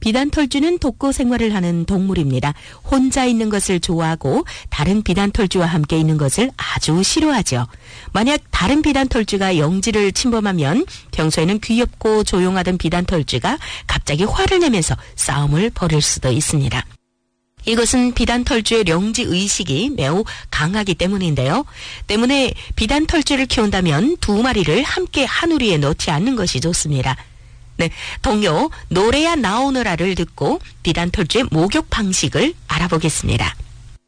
비단털쥐는 독거 생활을 하는 동물입니다. 혼자 있는 것을 좋아하고 다른 비단털쥐와 함께 있는 것을 아주 싫어하죠. 만약 다른 비단털쥐가 영지를 침범하면 평소에는 귀엽고 조용하던 비단털쥐가 갑자기 화를 내면서 싸움을 벌일 수도 있습니다. 이것은 비단털쥐의 영지 의식이 매우 강하기 때문인데요. 때문에 비단털쥐를 키운다면 두 마리를 함께 한 우리에 넣지 않는 것이 좋습니다. 네, 동요 노래야 나오너라를 듣고 비단털쥐의 목욕 방식을 알아보겠습니다.